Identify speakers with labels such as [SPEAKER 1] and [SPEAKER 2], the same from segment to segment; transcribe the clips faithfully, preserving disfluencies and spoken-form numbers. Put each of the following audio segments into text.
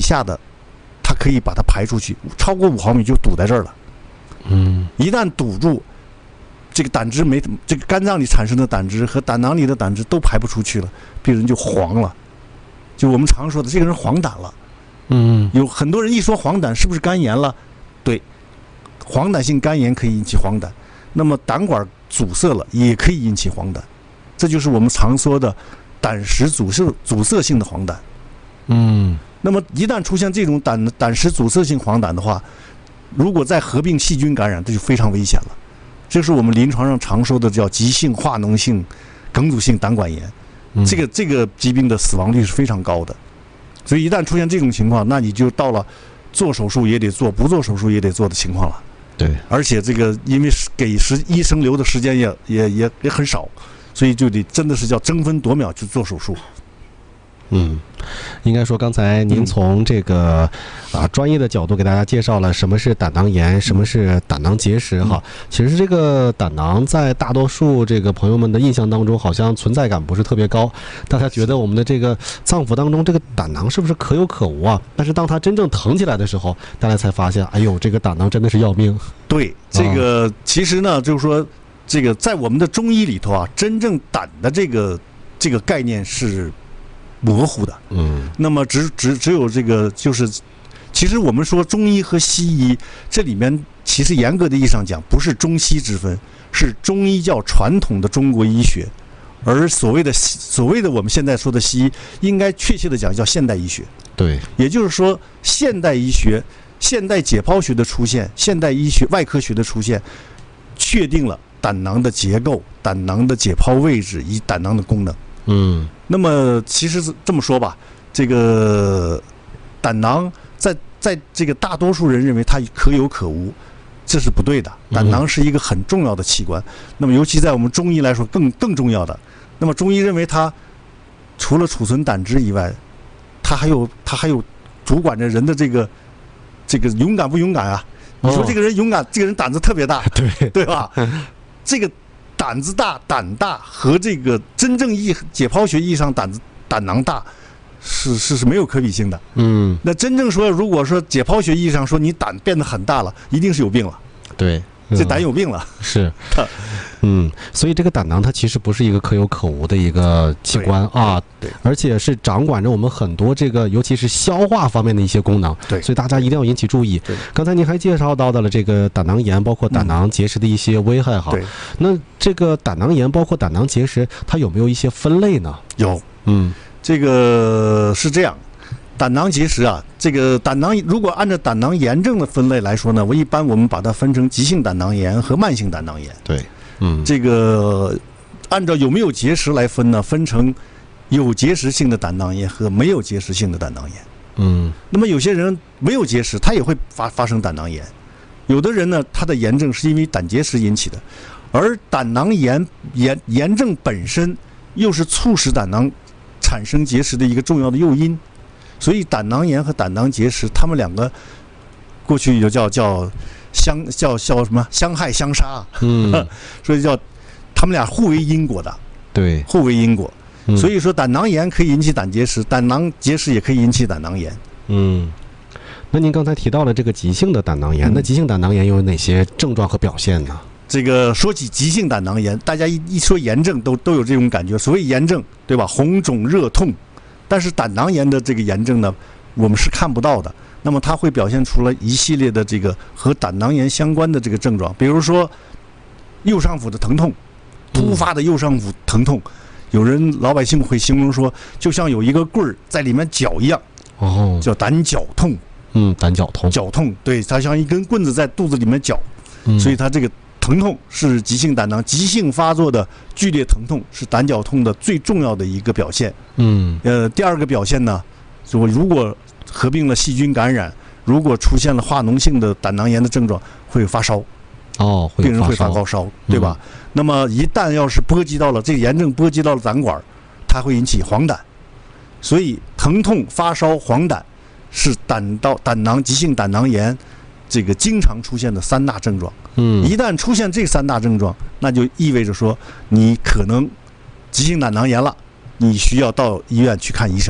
[SPEAKER 1] 下的，它可以把它排出去，超过五毫米就堵在这儿了。
[SPEAKER 2] 嗯，
[SPEAKER 1] 一旦堵住，这个胆汁没这个肝脏里产生的胆汁和胆囊里的胆汁都排不出去了，病人就黄了，就我们常说的这个人黄疸了。
[SPEAKER 2] 嗯，
[SPEAKER 1] 有很多人一说黄疸是不是肝炎了？对，黄疸性肝炎可以引起黄疸，那么胆管阻塞了也可以引起黄疸，这就是我们常说的胆石阻塞阻塞性的黄疸。
[SPEAKER 2] 嗯，
[SPEAKER 1] 那么一旦出现这种胆胆石阻塞性黄疸的话，如果再合并细菌感染，这就非常危险了。这是我们临床上常说的叫急性化脓性梗阻性胆管炎，
[SPEAKER 2] 嗯
[SPEAKER 1] 这个这个疾病的死亡率是非常高的。所以一旦出现这种情况，那你就到了做手术也得做，不做手术也得做的情况了。
[SPEAKER 2] 对，
[SPEAKER 1] 而且这个因为给时医生留的时间也也也也很少，所以就得真的是叫争分夺秒去做手术。
[SPEAKER 2] 嗯，应该说刚才您从这个啊专业的角度给大家介绍了什么是胆囊炎，什么是胆囊结石哈。其实这个胆囊在大多数这个朋友们的印象当中，好像存在感不是特别高，大家觉得我们的这个脏腑当中这个胆囊是不是可有可无啊？但是当它真正疼起来的时候，大家才发现，哎呦，这个胆囊真的是要命。
[SPEAKER 1] 对，这个其实呢，就是说，这个在我们的中医里头啊，真正胆的这个这个概念是模糊的。
[SPEAKER 2] 嗯，
[SPEAKER 1] 那么只只只有这个就是，其实我们说中医和西医这里面，其实严格的意义上讲，不是中西之分，是中医叫传统的中国医学，而所谓的所谓的我们现在说的西医，应该确切的讲叫现代医学。
[SPEAKER 2] 对，
[SPEAKER 1] 也就是说，现代医学、现代解剖学的出现，现代医学外科学的出现，确定了胆囊的结构、胆囊的解剖位置以及胆囊的功能。
[SPEAKER 2] 嗯，
[SPEAKER 1] 那么其实是这么说吧，这个胆囊在在这个大多数人认为它可有可无，这是不对的。胆囊是一个很重要的器官，那么尤其在我们中医来说更更重要的。那么中医认为它除了储存胆汁以外，它还有它还有主管着人的这个这个勇敢不勇敢啊？你说这个人勇敢，这个人胆子特别大，
[SPEAKER 2] 对
[SPEAKER 1] 对吧？这个胆子大、胆大和这个真正意解剖学意义上胆子胆囊大是是是没有可比性的。
[SPEAKER 2] 嗯，
[SPEAKER 1] 那真正说，如果说解剖学意义上说你胆变得很大了，一定是有病了。
[SPEAKER 2] 对，
[SPEAKER 1] 这胆有病了。
[SPEAKER 2] 是，嗯，所以这个胆囊它其实不是一个可有可无的一个器官啊，
[SPEAKER 1] 对，
[SPEAKER 2] 而且是掌管着我们很多这个，尤其是消化方面的一些功能。
[SPEAKER 1] 对，
[SPEAKER 2] 所以大家一定要引起注意。
[SPEAKER 1] 对，
[SPEAKER 2] 刚才您还介绍到的了这个胆囊炎，包括胆囊结石的一些危害哈。
[SPEAKER 1] 对，
[SPEAKER 2] 那这个胆囊炎包括胆囊结石，它有没有一些分类呢？
[SPEAKER 1] 有，
[SPEAKER 2] 嗯，
[SPEAKER 1] 这个是这样。胆囊结石啊，这个胆囊如果按照胆囊炎症的分类来说呢，我一般我们把它分成急性胆囊炎和慢性胆囊炎。
[SPEAKER 2] 对，嗯，
[SPEAKER 1] 这个按照有没有结石来分呢，分成有结石性的胆囊炎和没有结石性的胆囊炎。
[SPEAKER 2] 嗯，
[SPEAKER 1] 那么有些人没有结石，他也会发发生胆囊炎。有的人呢，他的炎症是因为胆结石引起的，而胆囊炎炎炎症本身又是促使胆囊产生结石的一个重要的诱因。所以胆囊炎和胆囊结石，他们两个过去就叫叫相叫叫什么相害相杀，
[SPEAKER 2] 嗯，
[SPEAKER 1] 所以叫他们俩互为因果的，
[SPEAKER 2] 对，
[SPEAKER 1] 互为因果。
[SPEAKER 2] 嗯、
[SPEAKER 1] 所以说胆囊炎可以引起胆结石，胆囊结石也可以引起胆囊炎。
[SPEAKER 2] 嗯，那您刚才提到了这个急性的胆囊炎，嗯、那急性胆囊炎有哪些症状和表现呢？
[SPEAKER 1] 这个说起急性胆囊炎，大家一一说炎症都都有这种感觉。所谓炎症，对吧？红肿热痛。但是胆囊炎的这个炎症呢，我们是看不到的。那么它会表现出来一系列的这个和胆囊炎相关的这个症状，比如说右上腹的疼痛，突发的右上腹疼痛，嗯、有人老百姓会形容说，就像有一个棍儿在里面绞一样，
[SPEAKER 2] 哦，
[SPEAKER 1] 叫胆绞痛。
[SPEAKER 2] 嗯，胆绞痛，
[SPEAKER 1] 绞痛，对，它像一根棍子在肚子里面绞，
[SPEAKER 2] 嗯、所
[SPEAKER 1] 以它这个疼痛是急性胆囊急性发作的剧烈疼痛，是胆绞痛的最重要的一个表现。
[SPEAKER 2] 嗯，
[SPEAKER 1] 呃，第二个表现呢，就如果合并了细菌感染，如果出现了化脓性的胆囊炎的症状，会发烧。
[SPEAKER 2] 哦，
[SPEAKER 1] 病人会发高烧，对吧？嗯、那么一旦要是波及到了这个炎症波及到了胆管，它会引起黄疸。所以疼痛、发烧、黄疸是胆道胆囊急性胆囊炎这个经常出现的三大症状。
[SPEAKER 2] 嗯，
[SPEAKER 1] 一旦出现这三大症状，那就意味着说你可能急性胆囊炎了，你需要到医院去看医生了。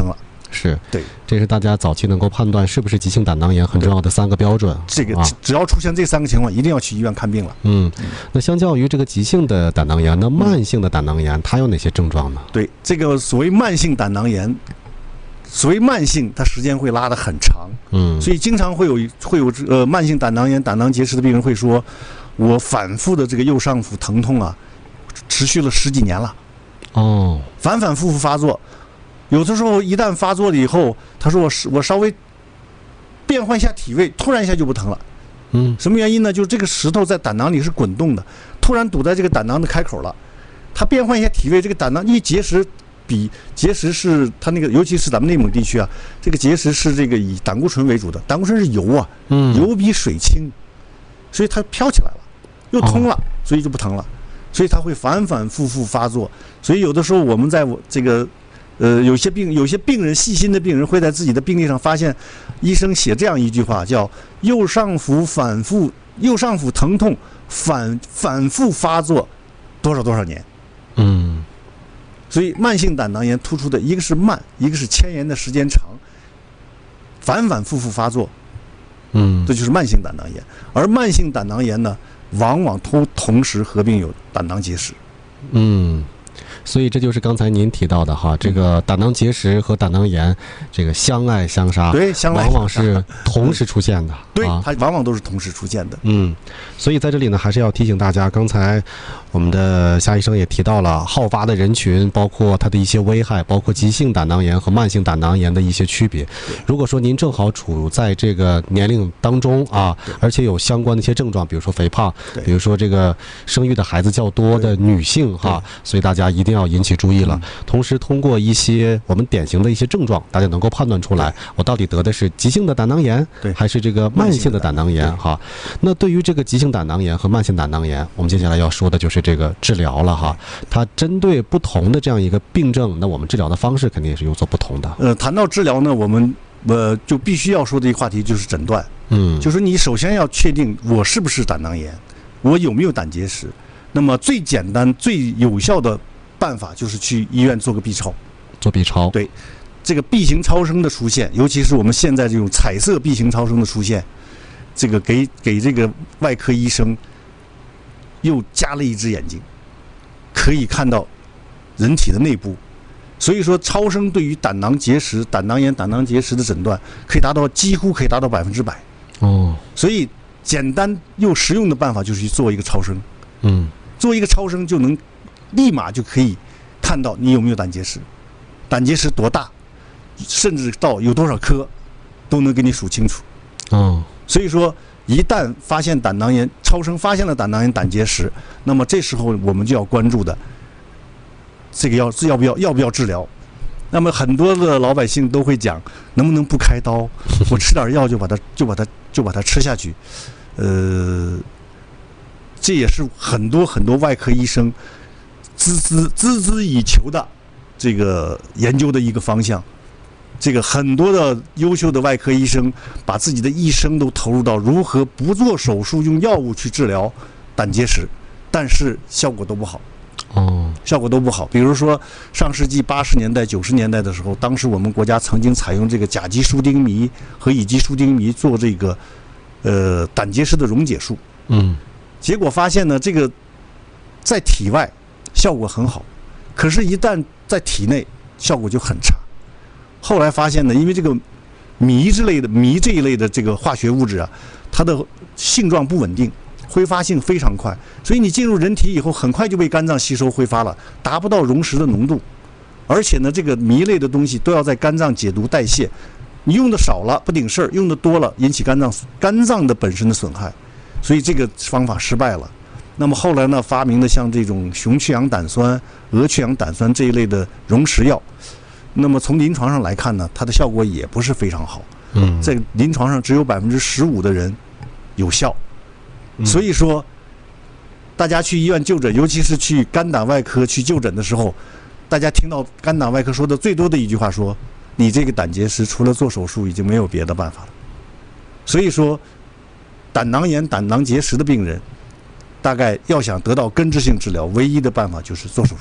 [SPEAKER 2] 是，
[SPEAKER 1] 对，
[SPEAKER 2] 这是大家早期能够判断是不是急性胆囊炎很重要的三个标准。
[SPEAKER 1] 这个
[SPEAKER 2] 啊，
[SPEAKER 1] 只要出现这三个情况，一定要去医院看病了。
[SPEAKER 2] 嗯，那相较于这个急性的胆囊炎，那慢性的胆囊炎它有哪些症状呢？
[SPEAKER 1] 对，这个所谓慢性胆囊炎，所谓慢性，它时间会拉得很长。
[SPEAKER 2] 嗯，
[SPEAKER 1] 所以经常会有会有呃慢性胆囊炎、胆囊结石的病人会说，我反复的这个右上腹疼痛啊，持续了十几年了。
[SPEAKER 2] 哦，
[SPEAKER 1] 反反复复发作，有的时候一旦发作了以后，他说我是我稍微变换一下体位，突然一下就不疼了。
[SPEAKER 2] 嗯，
[SPEAKER 1] 什么原因呢？就是这个石头在胆囊里是滚动的，突然堵在这个胆囊的开口了，他变换一下体位，这个胆囊因为结石比结石是它那个，尤其是咱们内蒙地区啊，这个结石是这个以胆固醇为主的，胆固醇是油啊，
[SPEAKER 2] 嗯，
[SPEAKER 1] 油比水轻，所以它飘起来了，又通了，所以就不疼了。所以它会反反复复发作，所以有的时候我们在我这个，呃，有些病有些病人细心的病人会在自己的病历上发现，医生写这样一句话，叫右上腹反复右上腹疼痛反反复发作多少多少年。
[SPEAKER 2] 嗯，
[SPEAKER 1] 所以慢性胆囊炎突出的一个是慢，一个是牵延的时间长，反反复复发作，
[SPEAKER 2] 嗯，
[SPEAKER 1] 这就是慢性胆囊炎。而慢性胆囊炎呢，往往都同时合并有胆囊结石。
[SPEAKER 2] 嗯，所以这就是刚才您提到的哈，这个胆囊结石和胆囊炎这个相爱相杀，
[SPEAKER 1] 对，相爱
[SPEAKER 2] 往往是同时出现的。
[SPEAKER 1] 对，
[SPEAKER 2] 啊，
[SPEAKER 1] 它往往都是同时出现的。
[SPEAKER 2] 嗯，所以在这里呢，还是要提醒大家，刚才我们的夏医生也提到了好发的人群，包括它的一些危害，包括急性胆囊炎和慢性胆囊炎的一些区别。如果说您正好处在这个年龄当中啊，而且有相关的一些症状，比如说肥胖，比如说这个生育的孩子较多的女性哈，所以大家一定要引起注意了。同时，通过一些我们典型的一些症状，大家能够判断出来，我到底得的是急性的胆囊炎，还是这个慢性的胆囊炎哈。那对于这个急性胆囊炎和慢性胆囊炎，我们接下来要说的就是这个治疗了哈。它针对不同的这样一个病症，那我们治疗的方式肯定也是有所不同的。
[SPEAKER 1] 呃，谈到治疗呢，我们呃就必须要说的一个话题就是诊断。
[SPEAKER 2] 嗯，
[SPEAKER 1] 就是你首先要确定我是不是胆囊炎，我有没有胆结石。那么最简单、最有效的办法就是去医院做个 B 超。
[SPEAKER 2] 做 B 超，
[SPEAKER 1] 对，这个 B 型超声的出现，尤其是我们现在这种彩色 B 型超声的出现，这个给给这个外科医生又加了一只眼睛，可以看到人体的内部。所以说，超声对于胆囊结石、胆囊炎、胆囊结石的诊断，可以达到几乎可以达到百分之百。
[SPEAKER 2] 哦，
[SPEAKER 1] 所以简单又实用的办法就是去做一个超声。
[SPEAKER 2] 嗯，
[SPEAKER 1] 做一个超声就能立马就可以看到你有没有胆结石，胆结石多大，甚至到有多少颗，都能给你数清楚。
[SPEAKER 2] 哦，
[SPEAKER 1] 所以说，一旦发现胆囊炎，超声发现了胆囊炎、胆结石，那么这时候我们就要关注的，这个要要不要要不要治疗？那么很多的老百姓都会讲，能不能不开刀，我吃点药就把它就把它就把它吃下去，呃，这也是很多很多外科医生孜孜孜孜以求的这个研究的一个方向。这个很多的优秀的外科医生把自己的一生都投入到如何不做手术用药物去治疗胆结石，但是效果都不好。
[SPEAKER 2] 哦，
[SPEAKER 1] 效果都不好。比如说上世纪八十年代、九十年代的时候，当时我们国家曾经采用这个甲基舒丁醚和乙基舒丁醚做这个呃胆结石的溶解术。
[SPEAKER 2] 嗯，
[SPEAKER 1] 结果发现呢，这个在体外效果很好，可是一旦在体内效果就很差。后来发现呢，因为这个醚之类的醚这一类的这个化学物质啊，它的性状不稳定，挥发性非常快，所以你进入人体以后，很快就被肝脏吸收挥发了，达不到溶石的浓度。而且呢，这个醚类的东西都要在肝脏解毒代谢，你用的少了不顶事儿，用的多了引起肝脏肝脏的本身的损害，所以这个方法失败了。那么后来呢，发明的像这种雄去氧胆酸、鹅去氧胆酸这一类的溶石药，那么从临床上来看呢，它的效果也不是非常好。
[SPEAKER 2] 嗯，
[SPEAKER 1] 在临床上只有百分之十五的人有效。所以说，大家去医院就诊，尤其是去肝胆外科去就诊的时候，大家听到肝胆外科说的最多的一句话说：“你这个胆结石除了做手术已经没有别的办法了。”所以说，胆囊炎、胆囊结石的病人，大概要想得到根治性治疗，唯一的办法就是做手术。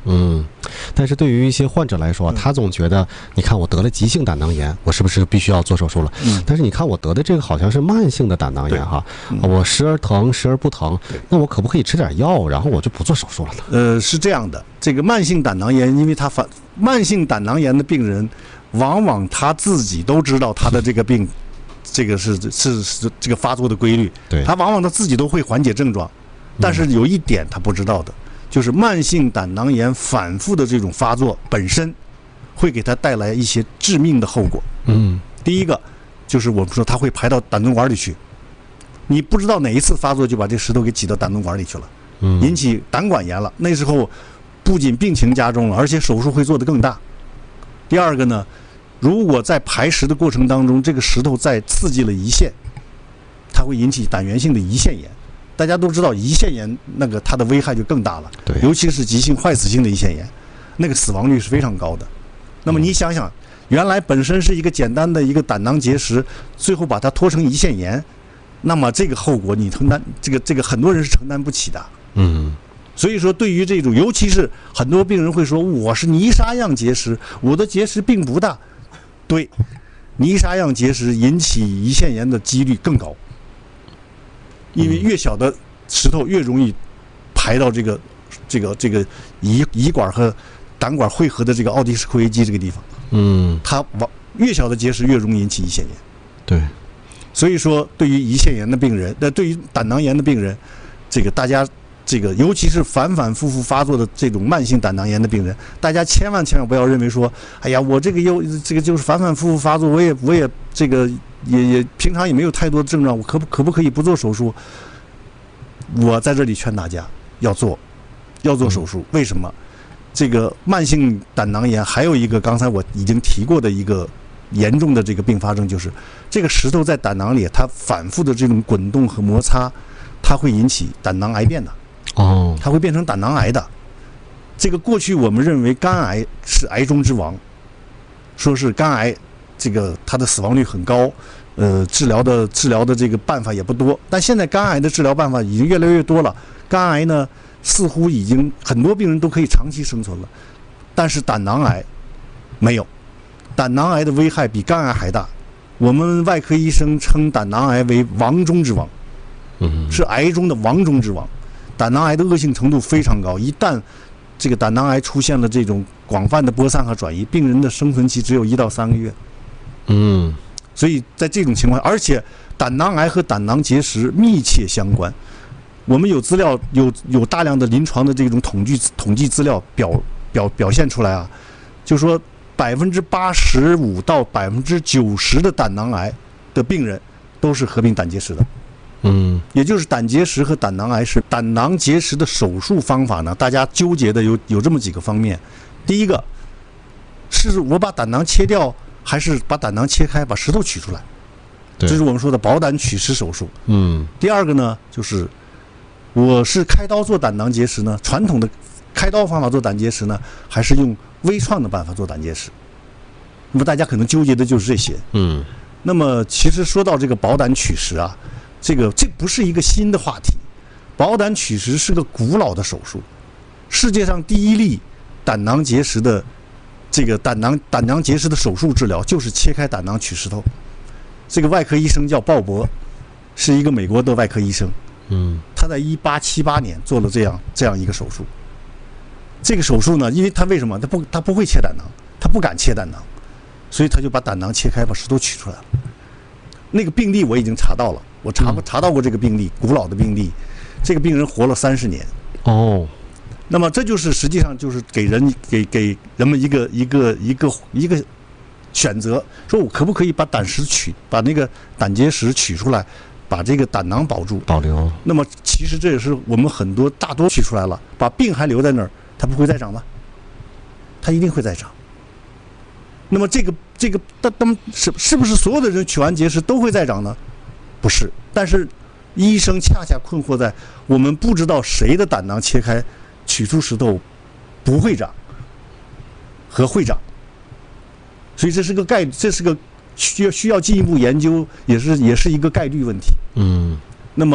[SPEAKER 2] 嗯，但是对于一些患者来说，他总觉得，你看我得了急性胆囊炎，我是不是必须要做手术了？
[SPEAKER 1] 嗯，
[SPEAKER 2] 但是你看我得的这个好像是慢性的胆囊炎哈，
[SPEAKER 1] 嗯、
[SPEAKER 2] 我时而疼，时而不疼，那我可不可以吃点药，然后我就不做手术了呢？
[SPEAKER 1] 呃，是这样的，这个慢性胆囊炎，因为他发慢性胆囊炎的病人，往往他自己都知道他的这个病，这个是是是这个发作的规律，
[SPEAKER 2] 对，
[SPEAKER 1] 他往往他自己都会缓解症状，但是有一点他不知道的。就是慢性胆囊炎反复的这种发作本身，会给他带来一些致命的后果。
[SPEAKER 2] 嗯，
[SPEAKER 1] 第一个就是我们说它会排到胆总管里去，你不知道哪一次发作就把这石头给挤到胆总管里去了，
[SPEAKER 2] 嗯，
[SPEAKER 1] 引起胆管炎了。那时候不仅病情加重了，而且手术会做得更大。第二个呢，如果在排石的过程当中，这个石头再刺激了胰腺，它会引起胆源性的胰腺炎。大家都知道胰腺炎那个它的危害就更大了，
[SPEAKER 2] 对，
[SPEAKER 1] 尤其是急性坏死性的胰腺炎，那个死亡率是非常高的。那么你想想，原来本身是一个简单的一个胆囊结石，最后把它拖成胰腺炎，那么这个后果你承担，这个这个很多人是承担不起的。
[SPEAKER 2] 嗯，
[SPEAKER 1] 所以说对于这种，尤其是很多病人会说我是泥沙样结石，我的结石并不大。对，泥沙样结石引起胰腺炎的几率更高。因为越小的石头越容易排到这个这个这个胰胰管和胆管汇合的这个奥蒂什库维基这个地方，
[SPEAKER 2] 嗯，
[SPEAKER 1] 它往越小的结石越容易引起胰腺炎。
[SPEAKER 2] 对，
[SPEAKER 1] 所以说对于胰腺炎的病人，呃，对于胆囊炎的病人，这个大家这个尤其是反反复复发作的这种慢性胆囊炎的病人，大家千万千万不要认为说，哎呀，我这个又这个就是反反复复发作，我也我也这个。也也平常也没有太多的症状，我可不可不可以不做手术？我在这里劝大家要做，要做手术。为什么？这个慢性胆囊炎还有一个刚才我已经提过的一个严重的这个并发症，就是这个石头在胆囊里，它反复的这种滚动和摩擦，它会引起胆囊癌变的。
[SPEAKER 2] 哦，
[SPEAKER 1] 它会变成胆囊癌的。这个过去我们认为肝癌是癌中之王，说是肝癌。这个它的死亡率很高，呃，治疗的治疗的这个办法也不多，但现在肝癌的治疗办法已经越来越多了。肝癌呢，似乎已经很多病人都可以长期生存了，但是胆囊癌没有，胆囊癌的危害比肝癌还大。我们外科医生称胆囊癌为王中之王，
[SPEAKER 2] 嗯，
[SPEAKER 1] 是癌中的王中之王。胆囊癌的恶性程度非常高，一旦这个胆囊癌出现了这种广泛的播散和转移，病人的生存期只有一到三个月。
[SPEAKER 2] 嗯，
[SPEAKER 1] 所以在这种情况，而且胆囊癌和胆囊结石密切相关。我们有资料，有有大量的临床的这种统计统计资料表表表现出来啊，就说百分之八十五到百分之九十的胆囊癌的病人都是合并胆结石的。
[SPEAKER 2] 嗯，
[SPEAKER 1] 也就是胆结石和胆囊癌是胆囊结石的手术方法呢，大家纠结的有有这么几个方面。第一个是我把胆囊切掉，还是把胆囊切开，把石头取出来，这是我们说的保胆取石手术。
[SPEAKER 2] 嗯。
[SPEAKER 1] 第二个呢，就是我是开刀做胆囊结石呢，传统的开刀方法做胆结石呢，还是用微创的办法做胆结石？那么大家可能纠结的就是这些。
[SPEAKER 2] 嗯。
[SPEAKER 1] 那么其实说到这个保胆取石啊，这个这不是一个新的话题，保胆取石是个古老的手术，世界上第一例胆囊结石的。这个胆囊胆囊结石的手术治疗就是切开胆囊取石头，这个外科医生叫鲍勃，是一个美国的外科医生。
[SPEAKER 2] 嗯，
[SPEAKER 1] 他在一八七八年做了这样这样一个手术。这个手术呢，因为他为什么他不他不会切胆囊，他不敢切胆囊，所以他就把胆囊切开，把石头取出来了。那个病例我已经查到了，我查过查到过这个病例，古老的病例，这个病人活了三十年。
[SPEAKER 2] 哦。
[SPEAKER 1] 那么这就是实际上就是给人给给人们一个一个一个一个选择，说我可不可以把胆石取把那个胆结石取出来，把这个胆囊保住
[SPEAKER 2] 保留。
[SPEAKER 1] 那么其实这也是我们很多大多取出来了，把病还留在那儿，它不会再长吗？它一定会再长。那么这个这个但但是是不是所有的人取完结石都会再长呢？不是，但是医生恰恰困惑在我们不知道谁的胆囊切开取出石头不会长和会长，所以这是个概，这是个需要需要进一步研究，也是也是一个概率问题。
[SPEAKER 2] 嗯，
[SPEAKER 1] 那么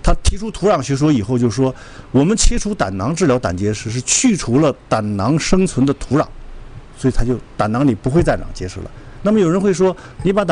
[SPEAKER 1] 他提出土壤学说以后，就说我们切除胆囊治疗胆结石是去除了胆囊生存的土壤，所以他就胆囊里不会再长结石了。那么有人会说，你把胆